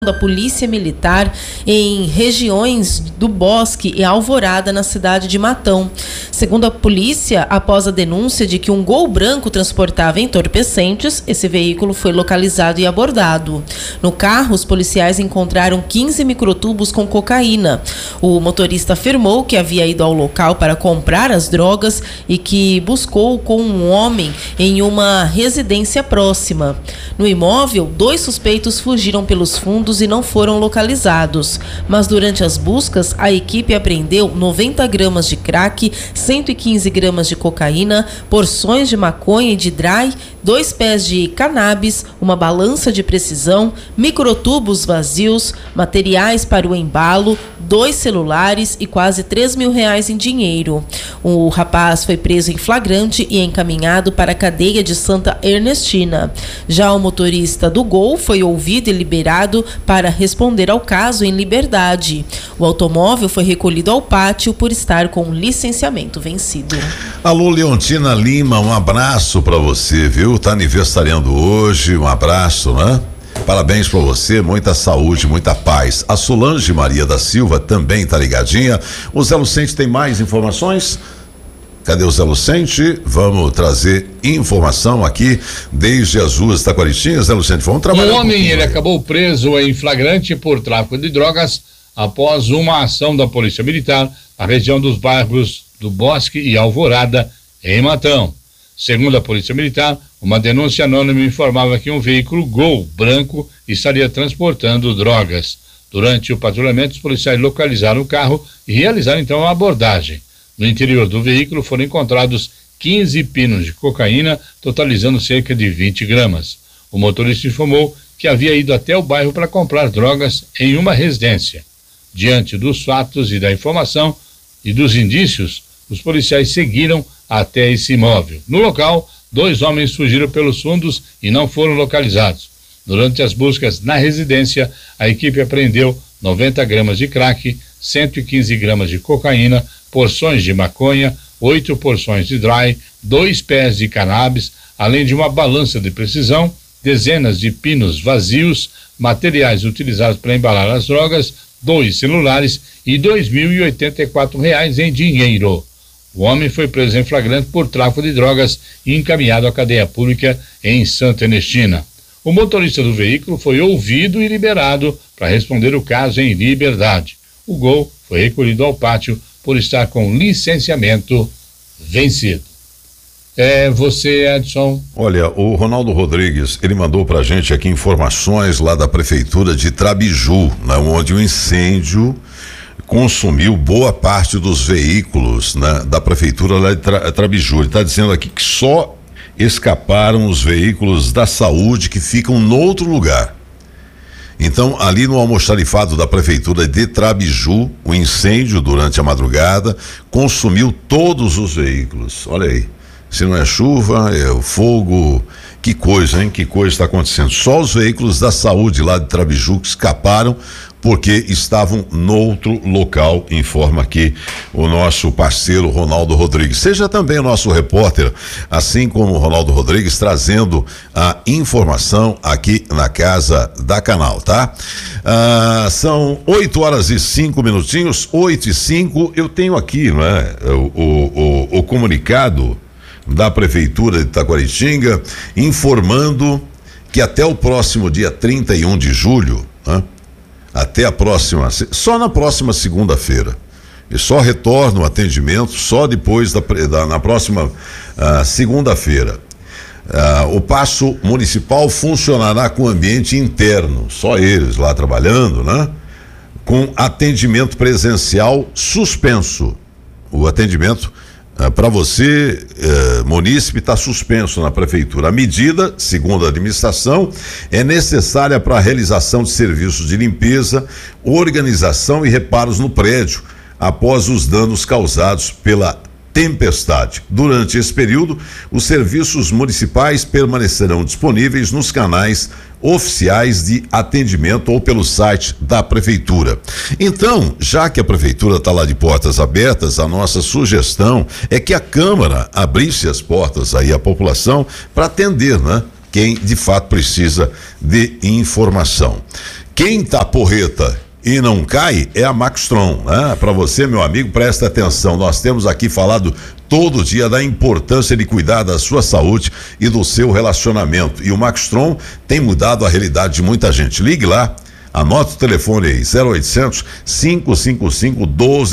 da Polícia Militar em regiões do Bosque e Alvorada, na cidade de Matão. Segundo a polícia, após a denúncia de que um Gol branco transportava entorpecentes, esse veículo foi localizado e abordado. No carro, os policiais encontraram 15 microtubos com cocaína. O motorista afirmou que havia ido ao local para comprar as drogas e que buscou com um homem em uma residência próxima. No imóvel, 2 suspeitos fugiram pelos fundos e não foram localizados. Mas durante as buscas, a equipe apreendeu 90 gramas de crack, 115 gramas de cocaína, porções de maconha e de dry, 2 pés de cannabis, uma balança de precisão, microtubos vazios, materiais para o embalo, 2 celulares e quase R$3 mil em dinheiro. O rapaz foi preso em flagrante e encaminhado para a cadeia de Santa Ernestina. Já o motorista do Gol foi ouvido e liberado para responder ao caso em liberdade. O automóvel foi recolhido ao pátio por estar com licenciamento vencido. Alô, Leontina Lima, um abraço para você, viu? Tá aniversariando hoje, um abraço, né? Parabéns pra você, muita saúde, muita paz. A Solange Maria da Silva também tá ligadinha. O Zé Lucente tem mais informações? Cadê o Zé Lucente? Vamos trazer informação aqui desde as ruas de Taquaritinga. Zé Lucente, vamos trabalhar. Um homem, ele acabou preso em flagrante por tráfico de drogas após uma ação da Polícia Militar na região dos bairros do Bosque e Alvorada, em Matão. Segundo a Polícia Militar, uma denúncia anônima informava que um veículo Gol branco estaria transportando drogas. Durante o patrulhamento, os policiais localizaram o carro e realizaram então a abordagem. No interior do veículo foram encontrados 15 pinos de cocaína, totalizando cerca de 20 gramas. O motorista informou que havia ido até o bairro para comprar drogas em uma residência. Diante dos fatos e da informação e dos indícios, os policiais seguiram até esse imóvel. No local, 2 homens fugiram pelos fundos e não foram localizados. Durante as buscas na residência, a equipe apreendeu 90 gramas de crack, 115 gramas de cocaína, porções de maconha, 8 porções de dry, 2 pés de cannabis, além de uma balança de precisão, dezenas de pinos vazios, materiais utilizados para embalar as drogas, 2 celulares e R$2.084 em dinheiro. O homem foi preso em flagrante por tráfico de drogas e encaminhado à cadeia pública em Santa Ernestina. O motorista do veículo foi ouvido e liberado para responder o caso em liberdade. O Gol foi recolhido ao pátio por estar com licenciamento vencido. Você, Edson. Olha, o Ronaldo Rodrigues, ele mandou pra gente aqui informações lá da prefeitura de Trabiju, né, onde o incêndio consumiu boa parte dos veículos, né, da prefeitura lá de Trabiju. Ele está dizendo aqui que só escaparam os veículos da saúde que ficam no outro lugar. Então, ali no almoxarifado da prefeitura de Trabiju, o incêndio durante a madrugada consumiu todos os veículos. Olha aí, se não é chuva, é o fogo. Que coisa, hein? Que coisa está acontecendo. Só os veículos da saúde lá de Trabiju que escaparam porque estavam no outro local, informa aqui o nosso parceiro Ronaldo Rodrigues. Seja também o nosso repórter, assim como o Ronaldo Rodrigues, trazendo a informação aqui na Casa da Canal, tá? São 8h05, 8h05, eu tenho aqui, né, o comunicado da Prefeitura de Taquaritinga informando que até o próximo dia 31 de julho, né, só na próxima segunda-feira, e só retorna o atendimento só depois na próxima segunda-feira. O Paço Municipal funcionará com ambiente interno, só eles lá trabalhando, né? Com atendimento presencial suspenso. O atendimento para você, munícipe, está suspenso na prefeitura. A medida, segundo a administração, é necessária para a realização de serviços de limpeza, organização e reparos no prédio, após os danos causados pela tempestade. Durante esse período, os serviços municipais permanecerão disponíveis nos canais oficiais de atendimento ou pelo site da prefeitura. Então, já que a prefeitura está lá de portas abertas, a nossa sugestão é que a Câmara abrisse as portas aí à população para atender, né? Quem de fato precisa de informação. Quem tá porreta e não cai é a Maxtron, né? Para você, meu amigo, presta atenção. Nós temos aqui falado todo dia da importância de cuidar da sua saúde e do seu relacionamento. E o Maxtron tem mudado a realidade de muita gente. Ligue lá, anota o telefone aí, 0800 555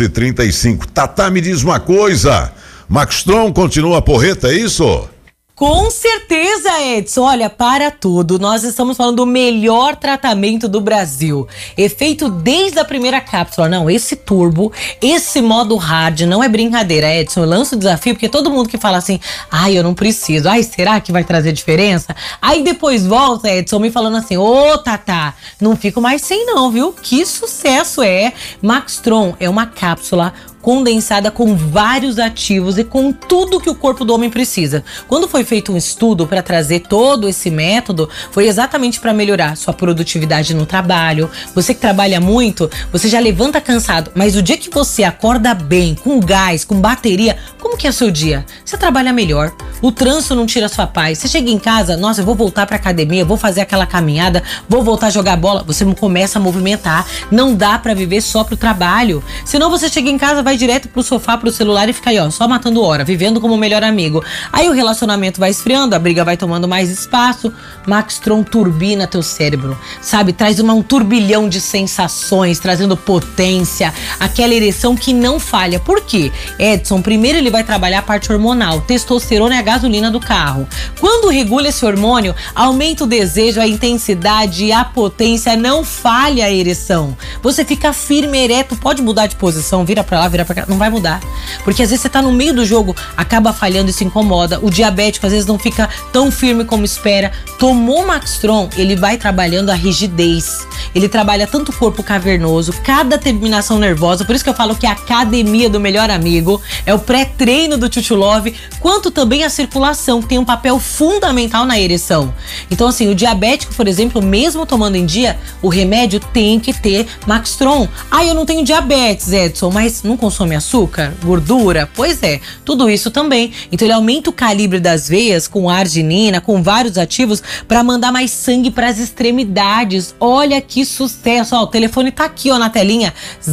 1235. Tatá, me diz uma coisa, Maxtron continua porreta, é isso? Com certeza, Edson. Olha, para tudo, nós estamos falando do melhor tratamento do Brasil. Efeito desde a primeira cápsula. Não, esse turbo, esse modo hard, não é brincadeira, Edson. Eu lanço o desafio porque todo mundo que fala assim, ai, eu não preciso, ai, será que vai trazer diferença? Aí depois volta, Edson, me falando assim, ô, Tatá, não fico mais sem não, viu? Que sucesso é. Maxtron é uma cápsula condensada com vários ativos e com tudo que o corpo do homem precisa. Quando foi feito um estudo para trazer todo esse método, foi exatamente para melhorar sua produtividade no trabalho. Você que trabalha muito, você já levanta cansado, mas o dia que você acorda bem, com gás, com bateria, como que é o seu dia? Você trabalha melhor, o trânsito não tira sua paz, você chega em casa, nossa, eu vou voltar pra academia, vou fazer aquela caminhada, vou voltar a jogar bola, você começa a movimentar, não dá pra viver só pro trabalho, senão você chega em casa, vai direto pro sofá, pro celular e fica aí, ó, só matando hora, vivendo como o melhor amigo. Aí o relacionamento vai esfriando, a briga vai tomando mais espaço. Maxtron turbina teu cérebro, sabe? Traz um turbilhão de sensações, trazendo potência, aquela ereção que não falha. Por quê? Edson, primeiro ele vai trabalhar a parte hormonal. Testosterona é a gasolina do carro. Quando regula esse hormônio, aumenta o desejo, a intensidade e a potência, não falha a ereção. Você fica firme, ereto, pode mudar de posição, vira pra lá, vira pra cá, não vai mudar. Porque às vezes você tá no meio do jogo, acaba falhando e se incomoda. O diabético às vezes não fica tão firme como espera. Tomou Maxtron, ele vai trabalhando a rigidez. Ele trabalha tanto o corpo cavernoso, cada terminação nervosa. Por isso que eu falo que a academia do melhor amigo é o pré-treino do Chuchu Love, quanto também a circulação, que tem um papel fundamental na ereção. Então assim, o diabético, por exemplo, mesmo tomando em dia, o remédio tem que ter Maxtron. Ah, eu não tenho diabetes, Edson, mas não consome açúcar, gordura? Pois é, tudo isso também. Então ele aumenta o calibre das veias com arginina, com vários ativos, para mandar mais sangue para as extremidades. Olha que sucesso, ó, o telefone tá aqui, ó, na telinha,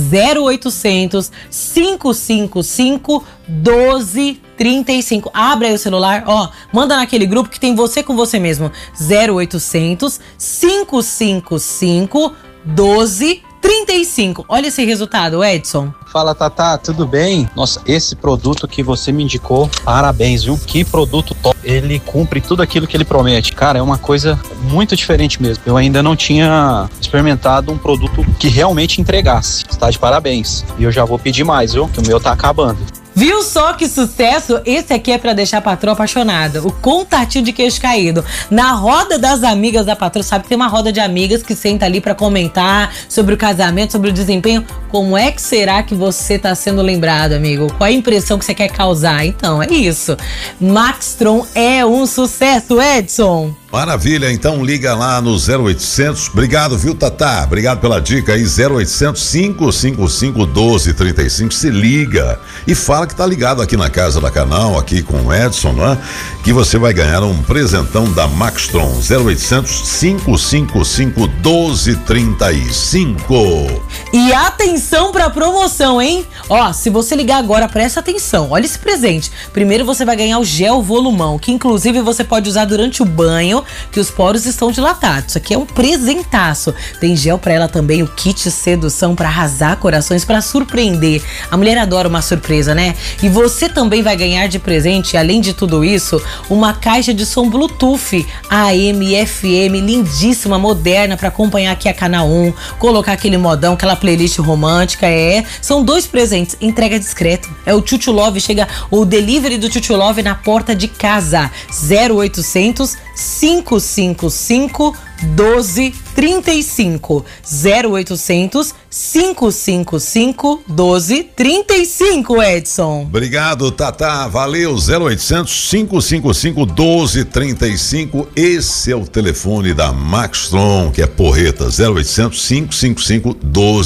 0800 555 1235. Abre aí o celular, ó, manda naquele grupo que tem você com você mesmo. 0800 555 1235. Olha esse resultado, Edson. Fala, Tatá, tudo bem? Nossa, esse produto que você me indicou, parabéns, viu? Que produto top. Ele cumpre tudo aquilo que ele promete. Cara, é uma coisa muito diferente mesmo. Eu ainda não tinha experimentado um produto que realmente entregasse. Está de parabéns. E eu já vou pedir mais, viu? Que o meu tá acabando. Viu só que sucesso? Esse aqui é pra deixar a patroa apaixonada. O contatinho de queixo caído. Na roda das amigas da patroa, sabe que tem uma roda de amigas que senta ali pra comentar sobre o casamento, sobre o desempenho. Como é que será que você tá sendo lembrado, amigo? Qual a impressão que você quer causar? Então, é isso. Maxtron é um sucesso, Edson. Maravilha, então liga lá no 0800. Obrigado, viu, Tatá? Obrigado pela dica aí, 0800 555 1235. Se liga e fala que tá ligado aqui na Casa da Canal, aqui com o Edson, né? Que você vai ganhar um presentão da Maxtron. 0800 555 1235. E atenção pra promoção, hein? Ó, se você ligar agora, presta atenção. Olha esse presente. Primeiro você vai ganhar o gel volumão, que inclusive você pode usar durante o banho, que os poros estão dilatados. Isso aqui é um presentaço. Tem gel pra ela também, o kit sedução pra arrasar corações, pra surpreender. A mulher adora uma surpresa, né? E você também vai ganhar de presente, além de tudo isso, uma caixa de som Bluetooth AM, FM, lindíssima, moderna, pra acompanhar aqui a Canal 1, colocar aquele modão, aquela playlist romântica. São 2 presentes, entrega discreta. É o Chuchu Love, chega o delivery do Chuchu Love na porta de casa. 0800 555 1235. 0800 555 1235, Edson. Obrigado, Tatá. Valeu. 0800 555 1235. Esse é o telefone da Maxtron, que é porreta. 0800 555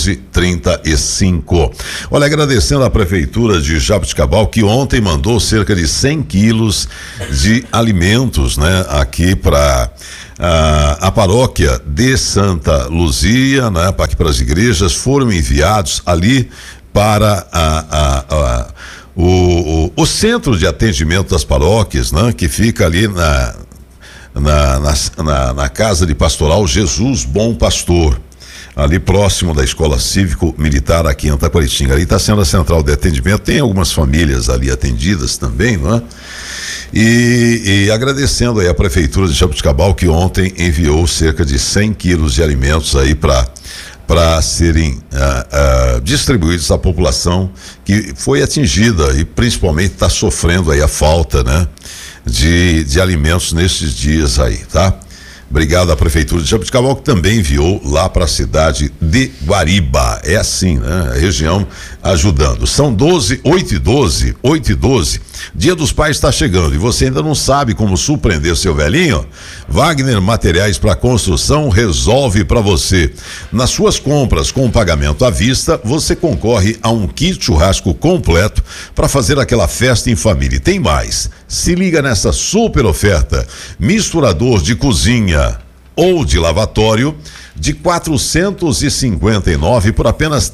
1235. Olha, agradecendo a Prefeitura de Jaboticabal, que ontem mandou cerca de 100 quilos de alimentos, né, aqui aqui para a paróquia de Santa Luzia, né? Aqui para as igrejas, foram enviados ali para o centro de atendimento das paróquias, né? Que fica ali na casa de pastoral Jesus Bom Pastor, ali próximo da Escola Cívico-Militar aqui em Taquaritinga. Ali está sendo a central de atendimento, tem algumas famílias ali atendidas também, não é? E agradecendo aí a Prefeitura de Jaboticabal, que ontem enviou cerca de 100 quilos de alimentos aí para serem distribuídos à população que foi atingida e principalmente está sofrendo aí a falta, né? De alimentos nesses dias aí, tá? Obrigado à Prefeitura de Jaboticabal, que também enviou lá para a cidade de Guariba. É assim, né? A região ajudando. São 8:12. Dia dos Pais está chegando e você ainda não sabe como surpreender seu velhinho? Wagner Materiais para Construção resolve para você. Nas suas compras com pagamento à vista, você concorre a um kit churrasco completo para fazer aquela festa em família. E tem mais. Se liga nessa super oferta. Misturador de cozinha ou de lavatório de 459 por apenas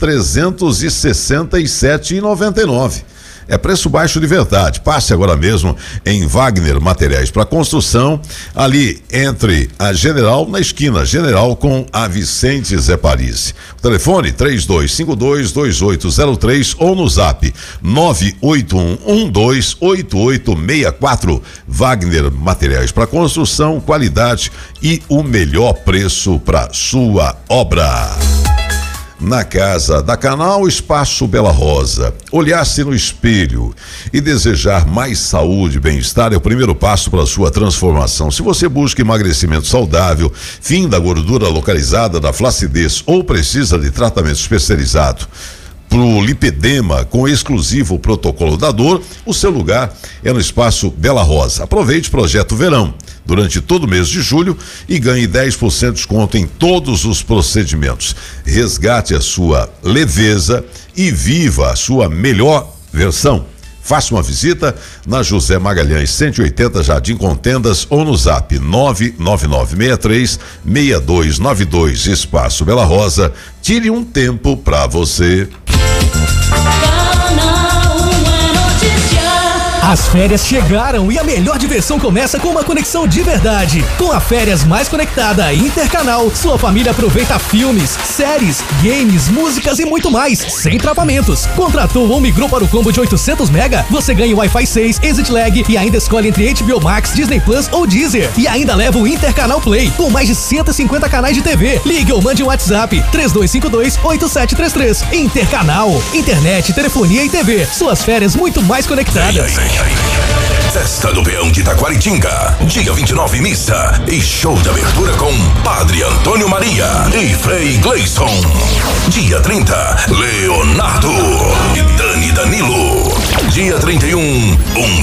367,99. É preço baixo de verdade. Passe agora mesmo em Wagner Materiais para Construção, ali entre a General, na esquina General com a Vicente Zé Paris. O telefone 3252-2803 ou no zap 981128864. Wagner Materiais para Construção, qualidade e o melhor preço para sua obra. Na Casa da Canal, Espaço Bela Rosa. Olhar-se no espelho e desejar mais saúde e bem-estar é o primeiro passo para a sua transformação. Se você busca emagrecimento saudável, fim da gordura localizada, da flacidez ou precisa de tratamento especializado pro lipedema com exclusivo protocolo da dor, o seu lugar é no Espaço Bela Rosa. Aproveite o Projeto Verão durante todo o mês de julho e ganhe 10% de desconto em todos os procedimentos. Resgate a sua leveza e viva a sua melhor versão. Faça uma visita na José Magalhães 180, Jardim Contendas, ou no zap 99963-6292. Espaço Bela Rosa. Tire um tempo pra você. As férias chegaram e a melhor diversão começa com uma conexão de verdade. Com a Férias Mais Conectada Intercanal, sua família aproveita filmes, séries, games, músicas e muito mais, sem travamentos. Contratou ou migrou para o combo de 800 mega? Você ganha o Wi-Fi 6, Exit Lag e ainda escolhe entre HBO Max, Disney Plus ou Deezer. E ainda leva o Intercanal Play, com mais de 150 canais de TV. Ligue ou mande um WhatsApp 3252-8733. Intercanal, internet, telefonia e TV. Suas férias muito mais conectadas. Festa do Peão de Taquaritinga, dia 29, missa e show de abertura com Padre Antônio Maria e Frei Gleison. Dia 30, Leonardo e Dani Danilo. Dia 31,